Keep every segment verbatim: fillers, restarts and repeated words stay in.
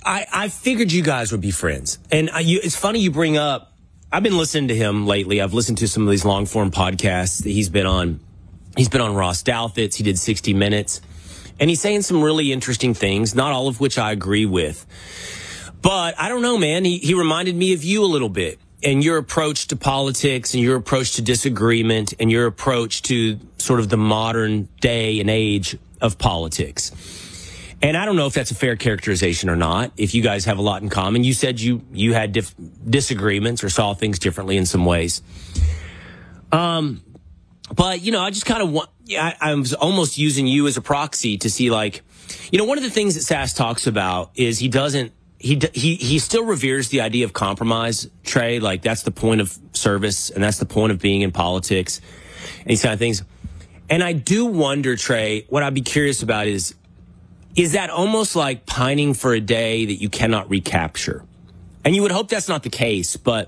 I, I figured you guys would be friends. And I, you, it's funny you bring up, I've been listening to him lately. I've listened to some of these long form podcasts that he's been on. He's been on Ross Douthat's. He did sixty minutes. And he's saying some really interesting things, not all of which I agree with. But I don't know, man. He, he reminded me of you a little bit. And your approach to politics and your approach to disagreement and your approach to sort of the modern day and age of politics. And I don't know if that's a fair characterization or not, if you guys have a lot in common. You said you, you had dif- disagreements or saw things differently in some ways. Um, but, you know, I just kind of want, I, I was almost using you as a proxy to see, like, you know, one of the things that Sass talks about is he doesn't, He he he still reveres the idea of compromise, Trey. Like, that's the point of service, and that's the point of being in politics, and these kind of things. And I do wonder, Trey, what I'd be curious about is, is that almost like pining for a day that you cannot recapture? And you would hope that's not the case, but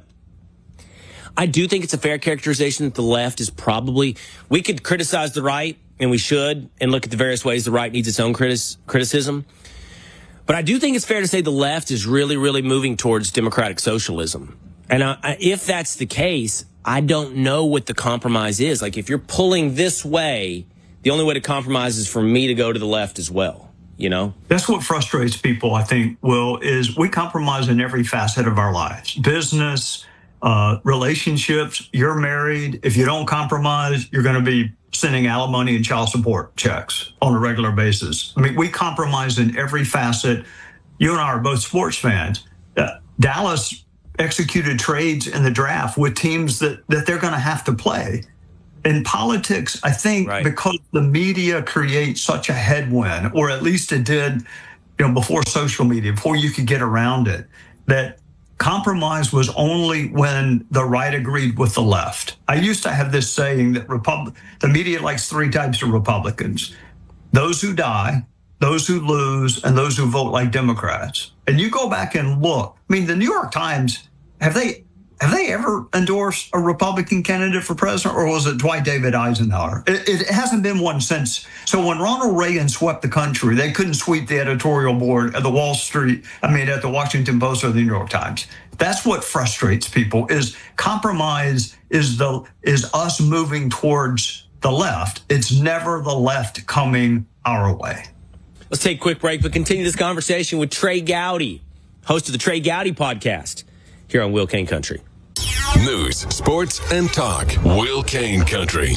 I do think it's a fair characterization that the left is probably, we could criticize the right, and we should, and look at the various ways the right needs its own critis- criticism. But I do think it's fair to say the left is really, really moving towards democratic socialism. And I, if that's the case, I don't know what the compromise is. Like, if you're pulling this way, the only way to compromise is for me to go to the left as well, you know? That's what frustrates people, I think, Will, is we compromise in every facet of our lives. Business, uh, relationships, you're married. If you don't compromise, you're going to be sending alimony and child support checks on a regular basis. I mean, we compromise in every facet. You and I are both sports fans. Uh, Dallas executed trades in the draft with teams that, that they're going to have to play. In politics, I think right. because the media creates such a headwind, or at least it did, you know, before social media, before you could get around it, that compromise was only when the right agreed with the left. I used to have this saying that Repub- the media likes three types of Republicans: those who die, those who lose, and those who vote like Democrats. And you go back and look. I mean, the New York Times, have they have they ever endorsed a Republican candidate for president, or was it Dwight David Eisenhower? It, it hasn't been one since. So when Ronald Reagan swept the country, they couldn't sweep the editorial board at the Wall Street, I mean, at the Washington Post or the New York Times. That's what frustrates people, is compromise is the is us moving towards the left. It's never the left coming our way. Let's take a quick break, but continue this conversation with Trey Gowdy, host of the Trey Gowdy podcast, here on Will Kane Country. News, sports, and talk. Will Kane Country.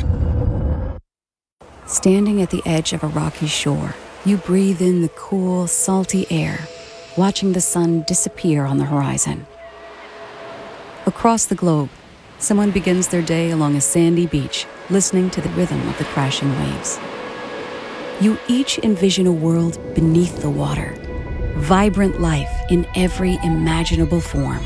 Standing at the edge of a rocky shore, you breathe in the cool, salty air, watching the sun disappear on the horizon. Across the globe, someone begins their day along a sandy beach, listening to the rhythm of the crashing waves. You each envision a world beneath the water, vibrant life in every imaginable form.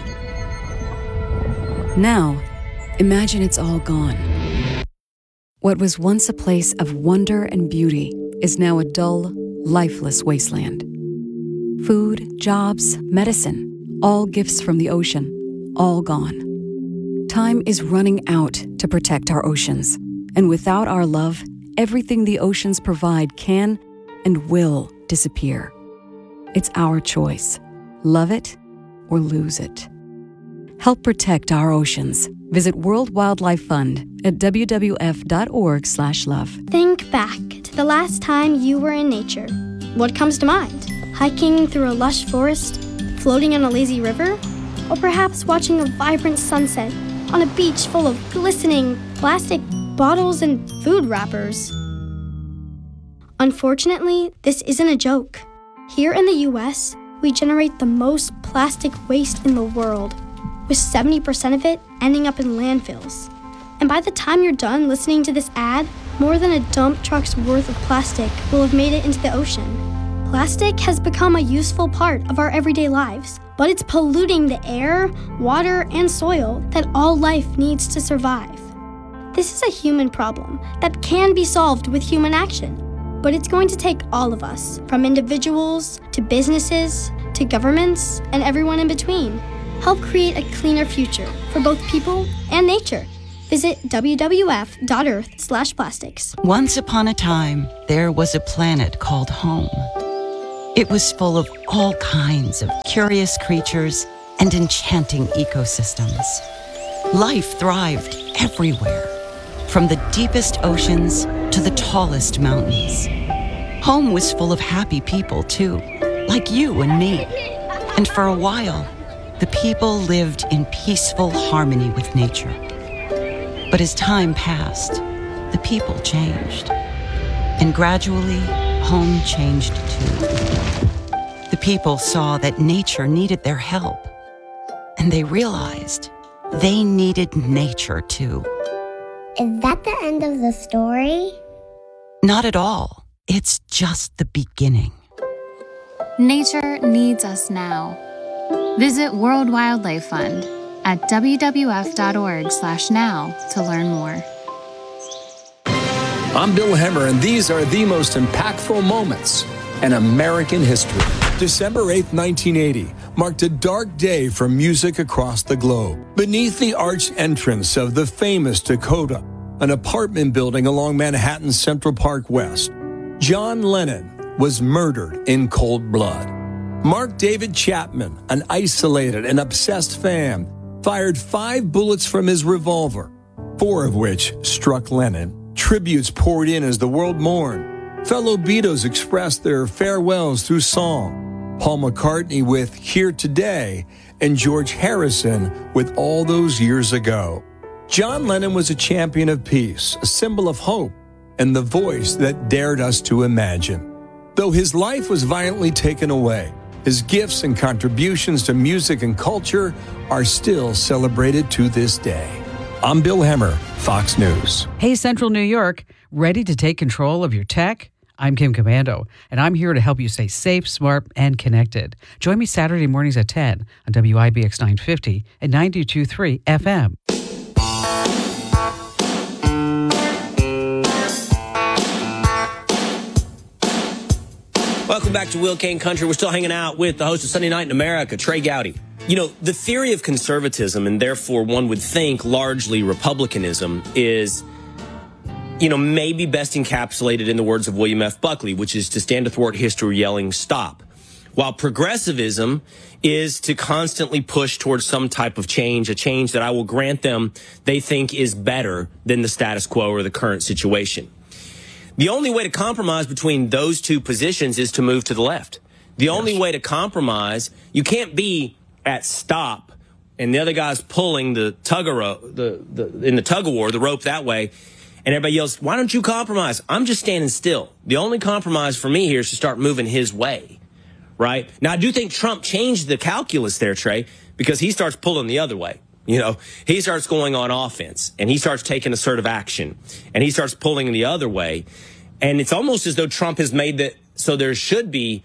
Now, imagine it's all gone. What was once a place of wonder and beauty is now a dull, lifeless wasteland. Food, jobs, medicine, all gifts from the ocean, all gone. Time is running out to protect our oceans, and without our love, everything the oceans provide can and will disappear. It's our choice. Love it or lose it. Help protect our oceans. Visit World Wildlife Fund at w w f dot org slash love. Think back to the last time you were in nature. What comes to mind? Hiking through a lush forest? Floating on a lazy river? Or perhaps watching a vibrant sunset on a beach full of glistening plastic bottles and food wrappers? Unfortunately, this isn't a joke. Here in the U S, we generate the most plastic waste in the world, with seventy percent of it ending up in landfills. And by the time you're done listening to this ad, more than a dump truck's worth of plastic will have made it into the ocean. Plastic has become a useful part of our everyday lives, but it's polluting the air, water, and soil that all life needs to survive. This is a human problem that can be solved with human action, but it's going to take all of us, from individuals to businesses to governments and everyone in between. Help create a cleaner future for both people and nature. Visit w w f dot earth slash plastics. Once upon a time, there was a planet called home. It was full of all kinds of curious creatures and enchanting ecosystems. Life thrived everywhere, from the deepest oceans to the tallest mountains. Home was full of happy people, too, like you and me. And for a while, the people lived in peaceful harmony with nature. But as time passed, the people changed. And gradually, home changed too. The people saw that nature needed their help. And they realized they needed nature too. Is that the end of the story? Not at all. It's just the beginning. Nature needs us now. Visit World Wildlife Fund at w w f dot org slash now to learn more. I'm Bill Hemmer, and these are the most impactful moments in American history. December eighth, nineteen eighty, marked a dark day for music across the globe. Beneath the arched entrance of the famous Dakota, an apartment building along Manhattan's Central Park West, John Lennon was murdered in cold blood. Mark David Chapman, an isolated and obsessed fan, fired five bullets from his revolver, four of which struck Lennon. Tributes poured in as the world mourned. Fellow Beatles expressed their farewells through song. Paul McCartney with Here Today, and George Harrison with All Those Years Ago. John Lennon was a champion of peace, a symbol of hope, and the voice that dared us to imagine. Though his life was violently taken away, his gifts and contributions to music and culture are still celebrated to this day. I'm Bill Hemmer, Fox News. Hey, Central New York, ready to take control of your tech? I'm Kim Commando, and I'm here to help you stay safe, smart, and connected. Join me Saturday mornings at ten on W I B X nine fifty and ninety-two point three F M. Welcome back to Will Kane Country. We're still hanging out with the host of Sunday Night in America, Trey Gowdy. You know, the theory of conservatism, and therefore one would think largely republicanism, is, you know, maybe best encapsulated in the words of William F. Buckley, which is to stand athwart history yelling stop. While progressivism is to constantly push towards some type of change, a change that I will grant them they think is better than the status quo or the current situation. The only way to compromise between those two positions is to move to the left. The yes. only way to compromise, you can't be at stop and the other guy's pulling the tug of ro- the, the in the tug of war, the rope that way, and everybody yells, why don't you compromise? I'm just standing still. The only compromise for me here is to start moving his way, right? Now, I do think Trump changed the calculus there, Trey, because he starts pulling the other way. You know, he starts going on offense, and he starts taking assertive action, and he starts pulling the other way. And it's almost as though Trump has made that so there should be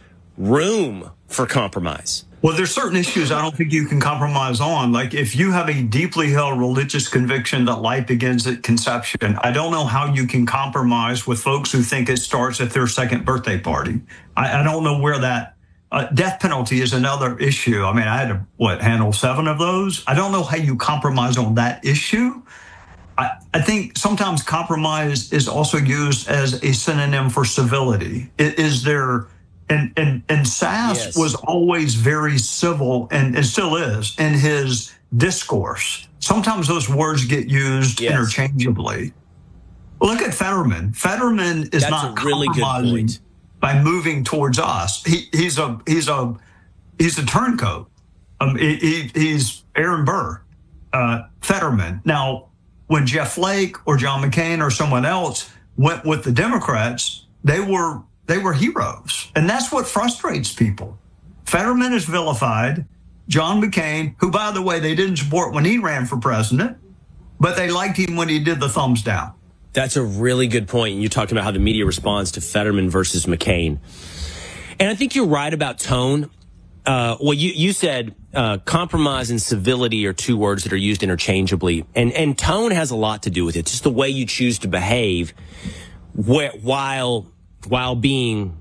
room for compromise. Well, there's certain issues I don't think you can compromise on. Like if you have a deeply held religious conviction that life begins at conception, I don't know how you can compromise with folks who think it starts at their second birthday party. I, I don't know where that uh, death penalty is another issue. I mean, I had to, what, handle seven of those. I don't know how you compromise on that issue. I, I think sometimes compromise is also used as a synonym for civility. It, is there... And and and Sass yes. was always very civil and, and still is in his discourse. Sometimes those words get used yes. interchangeably. Look at Fetterman. Fetterman is That's not a really compromising good point. By moving towards us. He he's a he's a he's a turncoat. Um, he, he, he's Aaron Burr, uh, Fetterman. Now, when Jeff Flake or John McCain or someone else went with the Democrats, they were. They were heroes. And that's what frustrates people. Fetterman is vilified. John McCain, who, by the way, they didn't support when he ran for president, but they liked him when he did the thumbs down. That's a really good point. You talked about how the media responds to Fetterman versus McCain. And I think you're right about tone. Uh, well, you, you said uh, compromise and civility are two words that are used interchangeably. And, and tone has a lot to do with it. Just the way you choose to behave where, while... while being,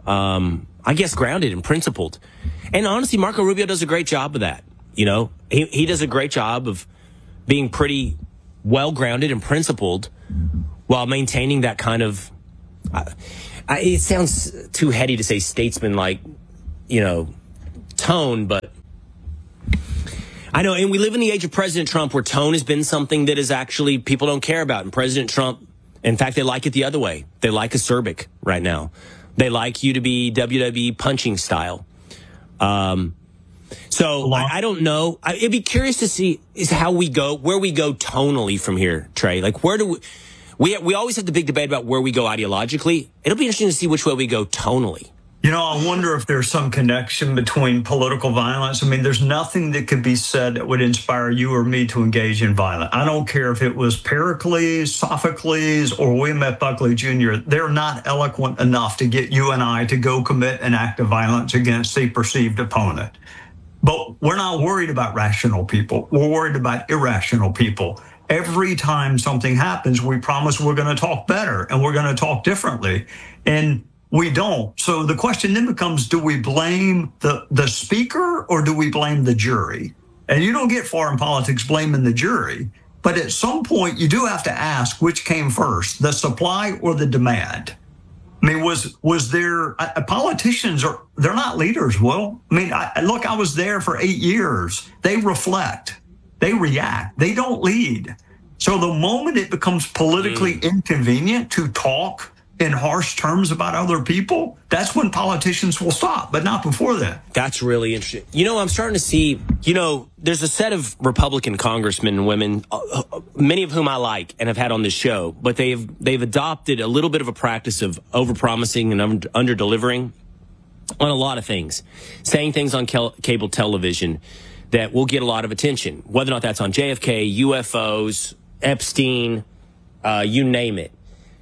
um, I guess, grounded and principled. And honestly, Marco Rubio does a great job of that. You know, he, he does a great job of being pretty well-grounded and principled while maintaining that kind of, uh, it sounds too heady to say statesman-like you know, tone, but I know, and we live in the age of President Trump where tone has been something that is actually people don't care about. And President Trump, in fact, they like it the other way. They like acerbic right now. They like you to be W W E punching style. Um, so I, I don't know. I, it'd be curious to see is how we go, where we go tonally from here, Trey. Like, where do we, we, we always have the big debate about where we go ideologically. It'll be interesting to see which way we go tonally. You know, I wonder if there's some connection between political violence. I mean, there's nothing that could be said that would inspire you or me to engage in violence. I don't care if it was Pericles, Sophocles, or William F. Buckley Junior They're not eloquent enough to get you and I to go commit an act of violence against a perceived opponent. But we're not worried about rational people. We're worried about irrational people. Every time something happens, we promise we're going to talk better and we're going to talk differently. And we don't. So the question then becomes, do we blame the, the speaker or do we blame the jury? And you don't get far in politics blaming the jury. But at some point, you do have to ask which came first, the supply or the demand. I mean, was was there uh, politicians are they're not leaders, Will. I mean, I, look, I was there for eight years. They reflect. They react. They don't lead. So the moment it becomes politically mm. inconvenient to talk in harsh terms about other people, that's when politicians will stop, but not before then. That's really interesting. You know, I'm starting to see, you know, there's a set of Republican congressmen and women, uh, many of whom I like and have had on this show, but they've they've adopted a little bit of a practice of overpromising and under, under-delivering on a lot of things, saying things on cal- cable television that will get a lot of attention, whether or not that's on J F K, U F Os, Epstein, uh, you name it.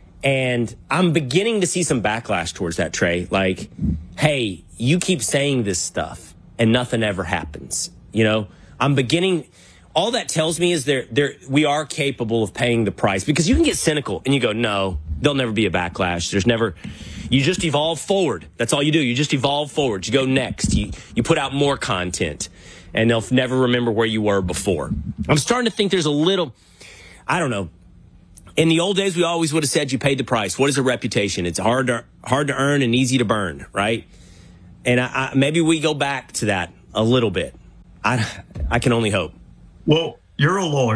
And I'm beginning to see some backlash towards that, Trey. Like, hey, you keep saying this stuff and nothing ever happens. You know, I'm beginning. All that tells me is there, there, we are capable of paying the price, because you can get cynical and you go, no, there'll never be a backlash. There's never, you just evolve forward. That's all you do. You just evolve forward. You go next. You, you put out more content and they'll never remember where you were before. I'm starting to think there's a little, I don't know. In the old days, we always would have said you paid the price. What is a reputation? It's hard to hard to earn and easy to burn, right? And I, I, maybe we go back to that a little bit. I, I can only hope. Well, you're a lawyer,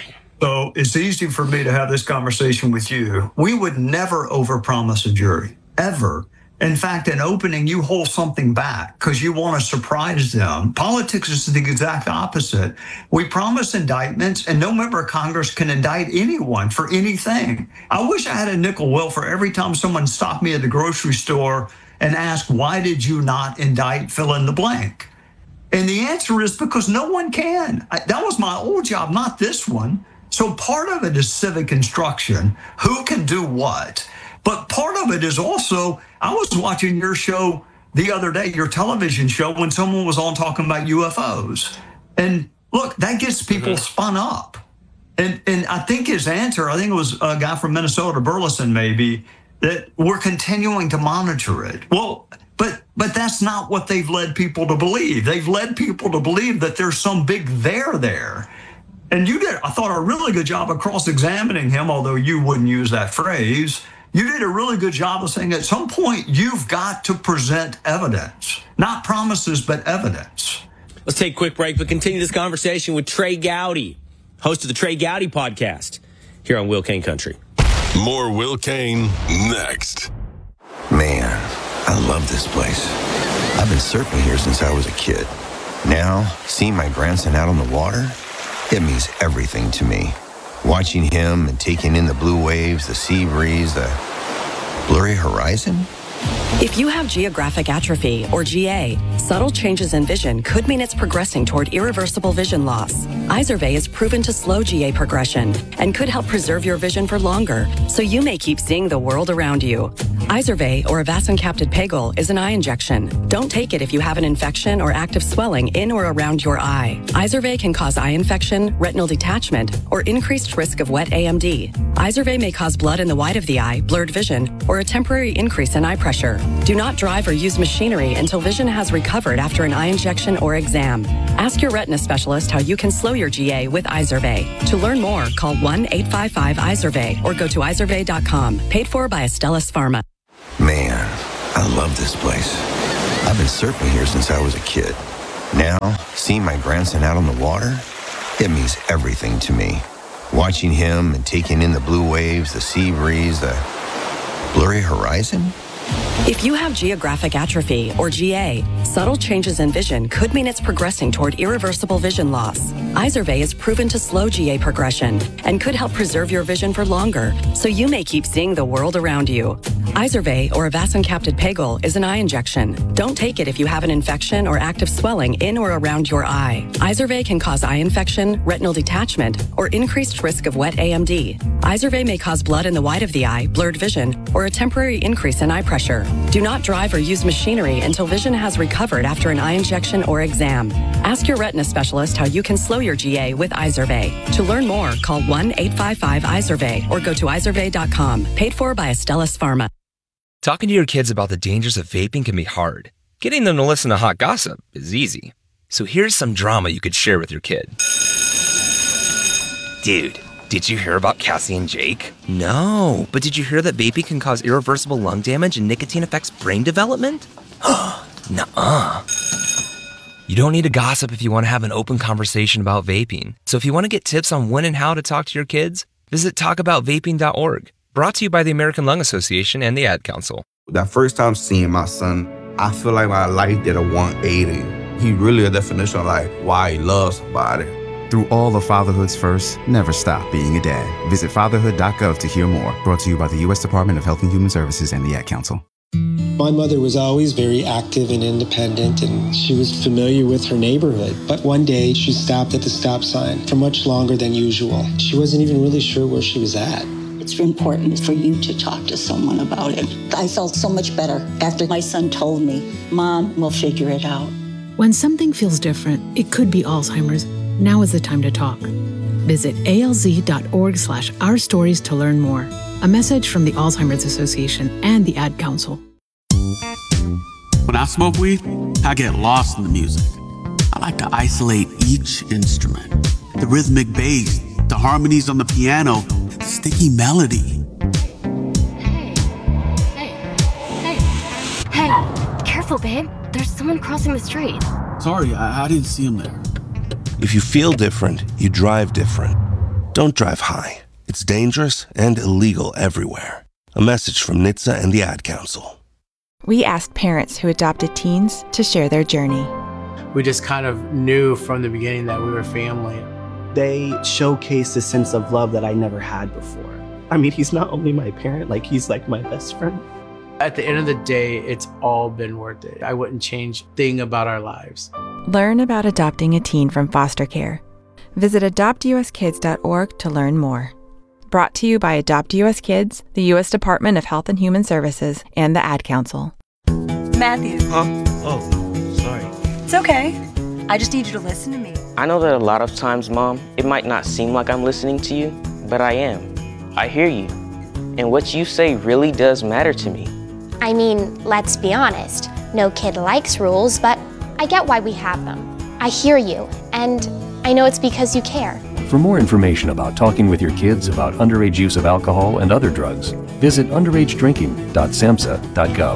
so it's easy for me to have this conversation with you. We would never overpromise a jury, ever. In fact, in opening, you hold something back because you want to surprise them. Politics is the exact opposite. We promise indictments, and no member of Congress can indict anyone for anything. I wish I had a nickel, Will, for every time someone stopped me at the grocery store and asked, why did you not indict fill in the blank? And the answer is because no one can. I, that was my old job, not this one. So part of it is civic instruction. Who can do what? But part of it is also, I was watching your show the other day, your television show, when someone was on talking about U F Os. And look, that gets people mm-hmm. spun up. And and I think his answer, I think it was a guy from Minnesota, Burleson maybe, that we're continuing to monitor it. Well, but but that's not what they've led people to believe. They've led people to believe that there's some big there there. And you did, I thought, a really good job of cross-examining him, although you wouldn't use that phrase. You did a really good job of saying at some point you've got to present evidence, not promises, but evidence. Let's take a quick break, but continue this conversation with Trey Gowdy, host of the Trey Gowdy podcast, here on Will Kane Country. More Will Kane next. Man, I love this place. I've been surfing here since I was a kid. Now, seeing my grandson out on the water, it means everything to me. Watching him and taking in the blue waves, the sea breeze, the blurry horizon. If you have geographic atrophy, or G A, subtle changes in vision could mean it's progressing toward irreversible vision loss. Izervay is proven to slow G A progression and could help preserve your vision for longer, so you may keep seeing the world around you. Izervay, or avacincaptad pegol, is an eye injection. Don't take it if you have an infection or active swelling in or around your eye. Izervay can cause eye infection, retinal detachment, or increased risk of wet A M D. Izervay may cause blood in the white of the eye, blurred vision, or a temporary increase in eye pressure. Do not drive or use machinery until vision has recovered after an eye injection or exam. Ask your retina specialist how you can slow your G A with Izervay. To learn more, call one eight five five Izervay or go to izervay dot com. Paid for by Astellas Pharma. Man, I love this place. I've been surfing here since I was a kid. Now, seeing my grandson out on the water, it means everything to me. Watching him and taking in the blue waves, the sea breeze, the blurry horizon. If you have geographic atrophy, or G A, subtle changes in vision could mean it's progressing toward irreversible vision loss. Izervay is proven to slow G A progression and could help preserve your vision for longer, so you may keep seeing the world around you. Izervay, or avacincaptad pegol, is an eye injection. Don't take it if you have an infection or active swelling in or around your eye. Izervay can cause eye infection, retinal detachment, or increased risk of wet A M D. Izervay may cause blood in the white of the eye, blurred vision, or a temporary increase in eye pressure. Do not drive or use machinery until vision has recovered after an eye injection or exam. Ask your retina specialist how you can slow your G A with Izervay. To learn more, call one eight five five Izervay or go to izervay dot com. Paid for by Astellas Pharma. Talking to your kids about the dangers of vaping can be hard. Getting them to listen to hot gossip is easy. So here's some drama you could share with your kid. Dude, did you hear about Cassie and Jake? No, but did you hear that vaping can cause irreversible lung damage and nicotine affects brain development? Nuh-uh. You don't need to gossip if you want to have an open conversation about vaping. So if you want to get tips on when and how to talk to your kids, visit talk about vaping dot org. Brought to you by the American Lung Association and the Ad Council. That first time seeing my son, I feel like my life did a one eighty. He really a definition of like why he loves somebody. Through all of fatherhood's first, never stop being a dad. Visit fatherhood dot gov to hear more. Brought to you by the U S Department of Health and Human Services and the Ad Council. My mother was always very active and independent, and she was familiar with her neighborhood. But one day, she stopped at the stop sign for much longer than usual. She wasn't even really sure where she was at. It's important for you to talk to someone about it. I felt so much better after my son told me, Mom, we'll figure it out. When something feels different, it could be Alzheimer's. Now is the time to talk. Visit A L Z dot org slash our stories to learn more. A message from the Alzheimer's Association and the Ad Council. When I smoke weed, I get lost in the music. I like to isolate each instrument. The rhythmic bass, the harmonies on the piano, the sticky melody. Hey, hey, hey, hey, careful, babe. There's someone crossing the street. Sorry, I, I didn't see him there. If you feel different, you drive different. Don't drive high. It's dangerous and illegal everywhere. A message from N H T S A and the Ad Council. We asked parents who adopted teens to share their journey. We just kind of knew from the beginning that we were family. They showcased a sense of love that I never had before. I mean, he's not only my parent, like he's like my best friend. At the end of the day, it's all been worth it. I wouldn't change a thing about our lives. Learn about adopting a teen from foster care. Visit adopt U S kids dot org to learn more. Brought to you by Adopt U S Kids, the U S Department of Health and Human Services, and the Ad Council. Matthew. Huh? Oh, sorry. It's okay. I just need you to listen to me. I know that a lot of times, Mom, it might not seem like I'm listening to you, but I am. I hear you. And what you say really does matter to me. I mean, let's be honest. No kid likes rules, but I get why we have them. I hear you, and I know it's because you care. For more information about talking with your kids about underage use of alcohol and other drugs, visit underage drinking dot samhsa dot gov.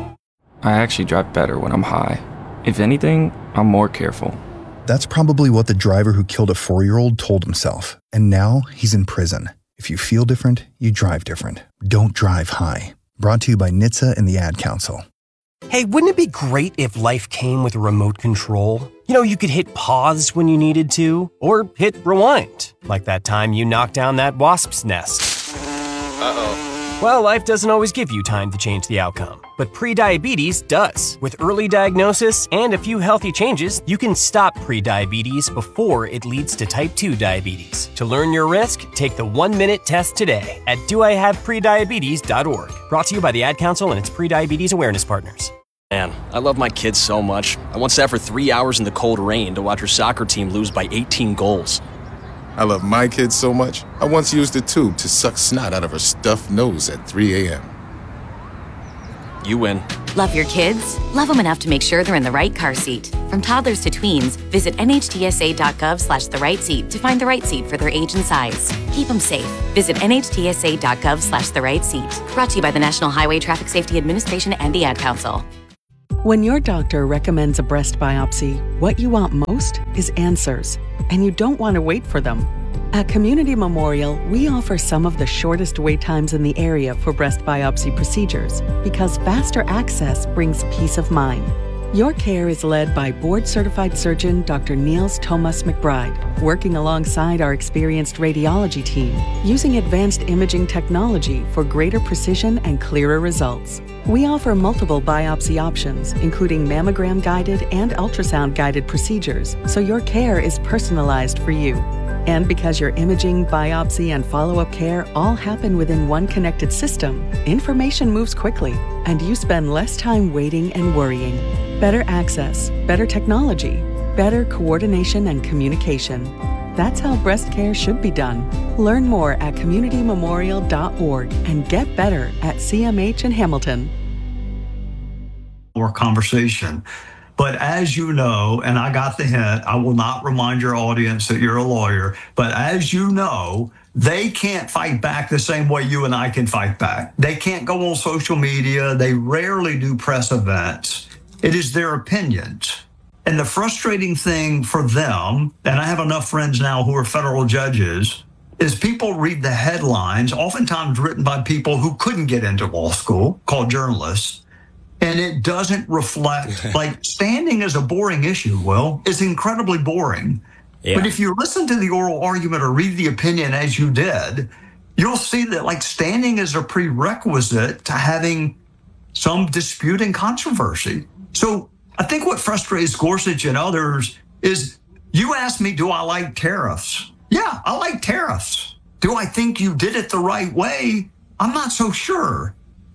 I actually drive better when I'm high. If anything, I'm more careful. That's probably what the driver who killed a four-year-old told himself, and now he's in prison. If you feel different, you drive different. Don't drive high. Brought to you by N H T S A and the Ad Council. Hey, wouldn't it be great if life came with a remote control? You know, you could hit pause when you needed to, or hit rewind, like that time you knocked down that wasp's nest. Uh-oh. Well, life doesn't always give you time to change the outcome, but prediabetes does. With early diagnosis and a few healthy changes, you can stop prediabetes before it leads to type two diabetes. To learn your risk, take the one-minute test today at do I have prediabetes dot org. Brought to you by the Ad Council and its prediabetes awareness partners. Man, I love my kids so much. I once sat for three hours in the cold rain to watch her soccer team lose by eighteen goals. I love my kids so much, I once used a tube to suck snot out of her stuffed nose at three a.m. You win. Love your kids? Love them enough to make sure they're in the right car seat. From toddlers to tweens, visit N H T S A dot gov slash the right seat to find the right seat for their age and size. Keep them safe. Visit N H T S A dot gov slash the right seat. Brought to you by the National Highway Traffic Safety Administration and the Ad Council. When your doctor recommends a breast biopsy, what you want most is answers, and you don't want to wait for them. At Community Memorial, we offer some of the shortest wait times in the area for breast biopsy procedures because faster access brings peace of mind. Your care is led by board-certified surgeon Doctor Niels Thomas McBride, working alongside our experienced radiology team, using advanced imaging technology for greater precision and clearer results. We offer multiple biopsy options, including mammogram-guided and ultrasound-guided procedures, so your care is personalized for you. And because your imaging, biopsy, and follow-up care all happen within one connected system, information moves quickly, and you spend less time waiting and worrying. Better access, better technology, better coordination and communication. That's how breast care should be done. Learn more at community memorial dot org and get better at C M H in Hamilton. Or conversation. But as you know, and I got the hint, I will not remind your audience that you're a lawyer, but as you know, they can't fight back the same way you and I can fight back. They can't go on social media. They rarely do press events. It is their opinions. And the frustrating thing for them, and I have enough friends now who are federal judges, is people read the headlines, oftentimes written by people who couldn't get into law school, called journalists, and it doesn't reflect, like standing is a boring issue, Will. It's incredibly boring. Yeah. But if you listen to the oral argument or read the opinion as you did, you'll see that like standing is a prerequisite to having some dispute and controversy. So I think what frustrates Gorsuch and others is you asked me, do I like tariffs? Yeah, I like tariffs. Do I think you did it the right way? I'm not so sure.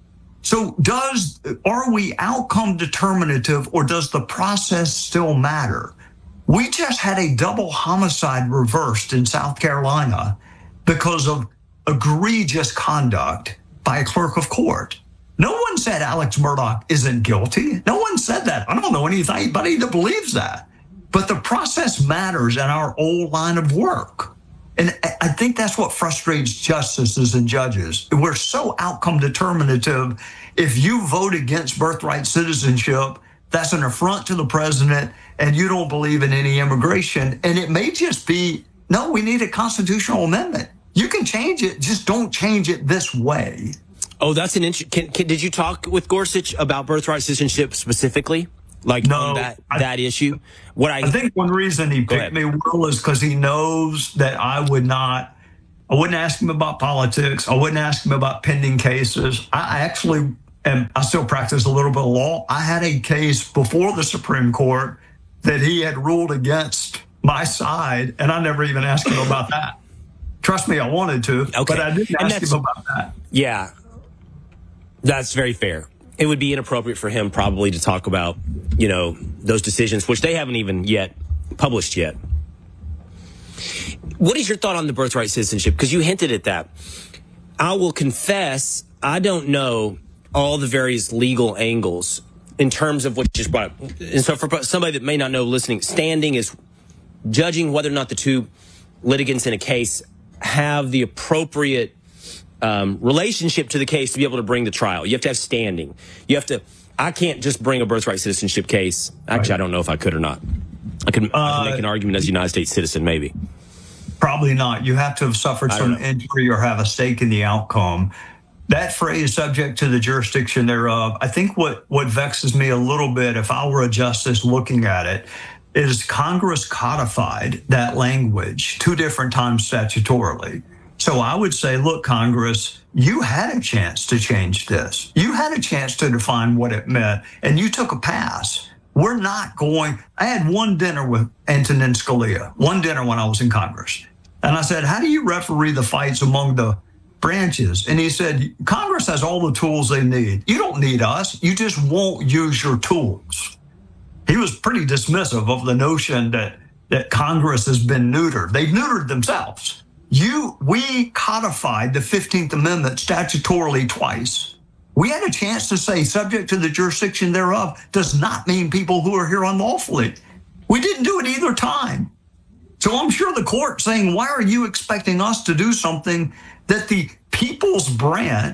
So does, are we outcome determinative or does the process still matter? We just had a double homicide reversed in South Carolina because of egregious conduct by a clerk of court. No one said Alex Murdaugh isn't guilty. No one said that. I don't know anybody that believes that. But the process matters in our old line of work. And I think that's what frustrates justices and judges. We're so outcome determinative. If you vote against birthright citizenship, that's an affront to the president, and you don't believe in any immigration. And it may just be, no, we need a constitutional amendment. You can change it, just don't change it this way. Oh, that's an interesting. Did you talk with Gorsuch about birthright citizenship specifically? Like no, on that I, that issue? What I, I think one reason he picked me, Will, is because he knows that I would not, I wouldn't ask him about politics. I wouldn't ask him about pending cases. I actually, and I still practice a little bit of law. I had a case before the Supreme Court that he had ruled against my side, and I never even asked him about that. Trust me, I wanted to, okay. but I didn't ask him about that. Yeah, that's very fair. It would be inappropriate for him probably to talk about, you know, those decisions, which they haven't even yet published yet. What is your thought on the birthright citizenship? Because you hinted at that. I will confess, I don't know all the various legal angles in terms of what you just brought up. And so for somebody that may not know listening, standing is judging whether or not the two litigants in a case have the appropriate Um, relationship to the case to be able to bring the trial. You have to have standing. You have to, I can't just bring a birthright citizenship case. Actually, right. I don't know if I could or not. I could, uh, I could make an argument as a United States citizen, maybe. Probably not. You have to have suffered some injury or have a stake in the outcome. That phrase, subject to the jurisdiction thereof, I think what, what vexes me a little bit, if I were a justice looking at it, is Congress codified that language two different times statutorily. So I would say, look, Congress, you had a chance to change this. You had a chance to define what it meant, and you took a pass. We're not going. I had one dinner with Antonin Scalia, one dinner when I was in Congress. And I said, how do you referee the fights among the branches? And he said, Congress has all the tools they need. You don't need us. You just won't use your tools. He was pretty dismissive of the notion that, that Congress has been neutered. They've neutered themselves. You, we codified the fifteenth Amendment statutorily twice. We had a chance to say subject to the jurisdiction thereof does not mean people who are here unlawfully. We didn't do it either time. So I'm sure the court saying, why are you expecting us to do something that the people's branch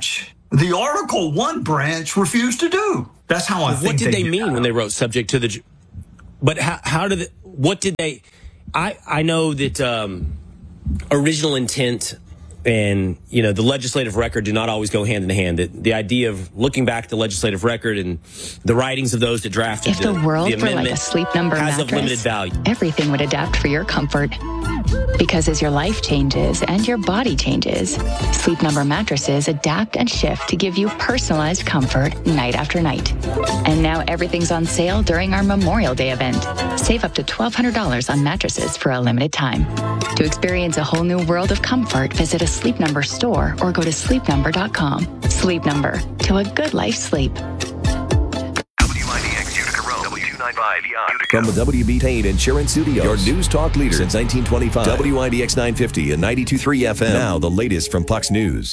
The Article One branch refused to do. That's how I think. What did they, they mean when they wrote subject to the? But how, how did? It, what did they? I I know that um, original intent and you know the legislative record do not always go hand in hand. That the idea of looking back at the legislative record and the writings of those that drafted if the, the world the were like a sleep number has mattress, of limited value. Everything would adapt for your comfort. Because as your life changes and your body changes, Sleep Number mattresses adapt and shift to give you personalized comfort night after night. And now everything's on sale during our Memorial Day event. Save up to twelve hundred dollars on mattresses for a limited time. To experience a whole new world of comfort, visit a Sleep Number store or go to sleep number dot com. Sleep Number, to a good life sleep. From the W B Tain Insurance Studios, your news talk leader since nineteen twenty-five. W I D X nine fifty and ninety-two point three F M. Now the latest from Fox News.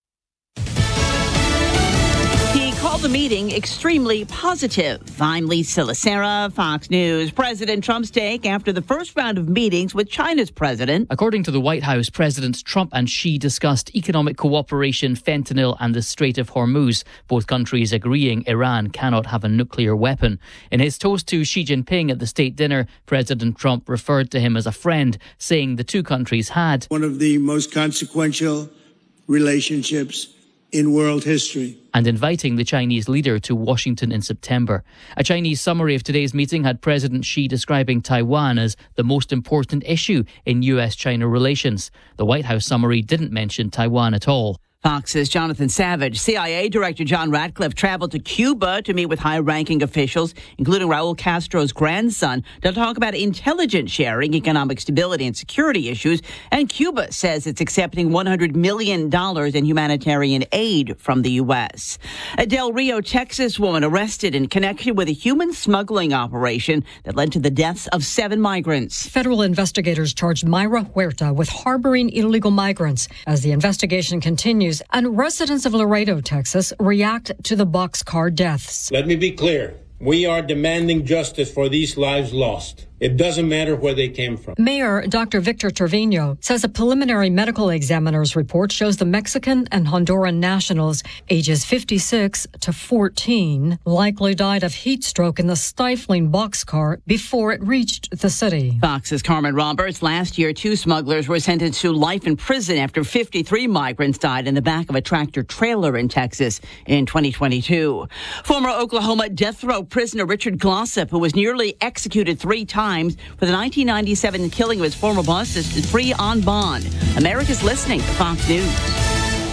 He called the meeting extremely positive. I'm Lisa Lacera, Fox News. President Trump's take after the first round of meetings with China's president. According to the White House, Presidents Trump and Xi discussed economic cooperation, fentanyl and the Strait of Hormuz, both countries agreeing Iran cannot have a nuclear weapon. In his toast to Xi Jinping at the state dinner, President Trump referred to him as a friend, saying the two countries had one of the most consequential relationships in world history, and inviting the Chinese leader to Washington in September. A Chinese summary of today's meeting had President Xi describing Taiwan as the most important issue in U S China relations. The White House summary didn't mention Taiwan at all. Fox's Jonathan Savage. C I A Director John Ratcliffe traveled to Cuba to meet with high-ranking officials, including Raul Castro's grandson, to talk about intelligence sharing, economic stability, and security issues. And Cuba says it's accepting one hundred million dollars in humanitarian aid from the U S. A Del Rio, Texas woman arrested in connection with a human smuggling operation that led to the deaths of seven migrants. Federal investigators charged Mayra Huerta with harboring illegal migrants. As the investigation continues, and residents of Laredo, Texas, react to the boxcar deaths. Let me be clear. We are demanding justice for these lives lost. It doesn't matter where they came from. Mayor Doctor Victor Trevino says a preliminary medical examiner's report shows the Mexican and Honduran nationals, ages fifty-six to fourteen, likely died of heat stroke in the stifling boxcar before it reached the city. Fox's Carmen Roberts. Last year, two smugglers were sentenced to life in prison after fifty-three migrants died in the back of a tractor trailer in Texas in twenty twenty-two. Former Oklahoma death row prisoner Richard Glossip, who was nearly executed three times for the nineteen ninety-seven killing of his former boss, is free on bond. America's listening to Fox News.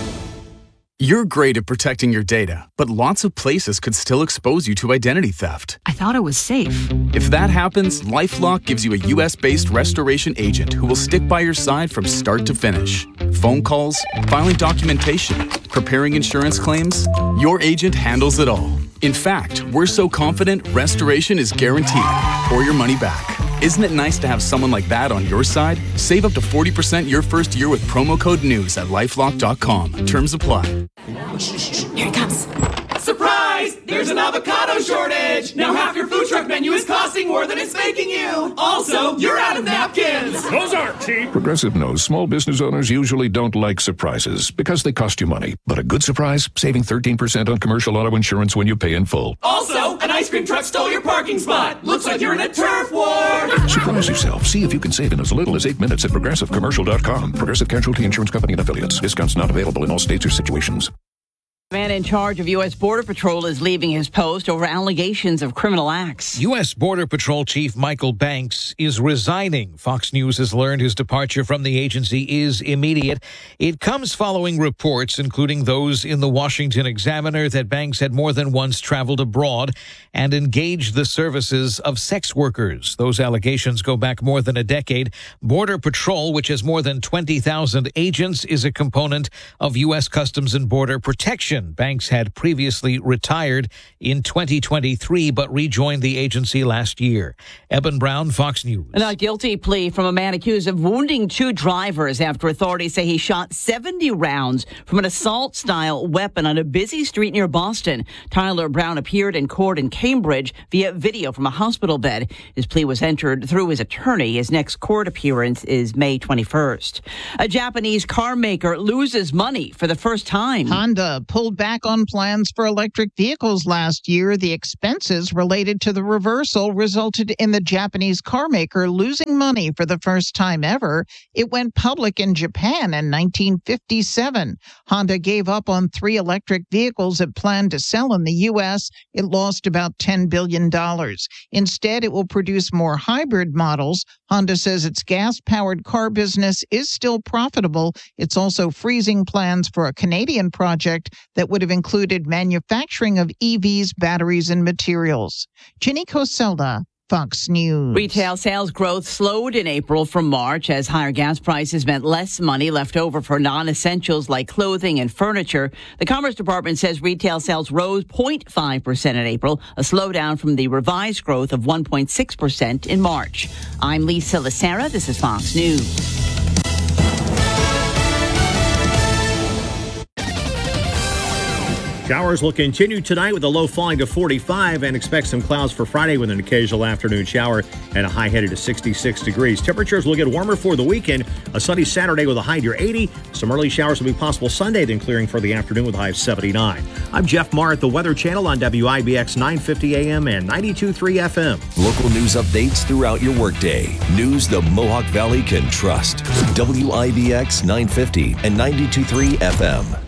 You're great at protecting your data, but lots of places could still expose you to identity theft. I thought it was safe. If that happens, LifeLock gives you a U S-based restoration agent who will stick by your side from start to finish. Phone calls, filing documentation, preparing insurance claims, your agent handles it all. In fact, we're so confident restoration is guaranteed or your money back. Isn't it nice to have someone like that on your side? Save up to forty percent your first year with promo code NEWS at lifelock dot com. Terms apply. Here it comes. Surprise! There's an avocado shortage! Now half your food truck menu is costing more than it's making you! Also, you're out of napkins! Those aren't cheap! Progressive knows small business owners usually don't like surprises because they cost you money. But a good surprise? Saving thirteen percent on commercial auto insurance when you pay in full. Also, an ice cream truck stole your parking spot! Looks like you're in a turf war! Surprise yourself. See if you can save in as little as eight minutes at progressive commercial dot com. Progressive Casualty Insurance Company and Affiliates. Discounts not available in all states or situations. The man in charge of U S. Border Patrol is leaving his post over allegations of criminal acts. U S. Border Patrol Chief Michael Banks is resigning. Fox News has learned his departure from the agency is immediate. It comes following reports, including those in the Washington Examiner, that Banks had more than once traveled abroad and engaged the services of sex workers. Those allegations go back more than a decade. Border Patrol, which has more than twenty thousand agents, is a component of U S. Customs and Border Protection. Banks had previously retired in twenty twenty-three, but rejoined the agency last year. Eben Brown, Fox News. A guilty plea from a man accused of wounding two drivers after authorities say he shot seventy rounds from an assault-style weapon on a busy street near Boston. Tyler Brown appeared in court in Cambridge via video from a hospital bed. His plea was entered through his attorney. His next court appearance is May twenty-first. A Japanese car maker loses money for the first time. Honda pulled pulled back on plans for electric vehicles last year. The expenses related to the reversal resulted in the Japanese carmaker losing money for the first time ever. It went public in Japan in nineteen fifty-seven. Honda gave up on three electric vehicles it planned to sell in the U S. It lost about ten billion dollars. Instead, it will produce more hybrid models. Honda says its gas-powered car business is still profitable. It's also freezing plans for a Canadian project that would have included manufacturing of E Vs, batteries, and materials. Ginny Coselda, Fox News. Retail sales growth slowed in April from March as higher gas prices meant less money left over for non-essentials like clothing and furniture. The Commerce Department says retail sales rose zero point five percent in April, a slowdown from the revised growth of one point six percent in March. I'm Lisa Lacera. This is Fox News. Showers will continue tonight with a low falling to forty-five, and expect some clouds for Friday with an occasional afternoon shower and a high headed to sixty-six degrees. Temperatures will get warmer for the weekend. A sunny Saturday with a high near eighty. Some early showers will be possible Sunday, then clearing for the afternoon with a high of seventy-nine. I'm Jeff Marr at the Weather Channel on W I B X nine fifty A M and ninety-two point three F M. Local news updates throughout your workday. News the Mohawk Valley can trust. W I B X nine fifty and ninety-two point three F M.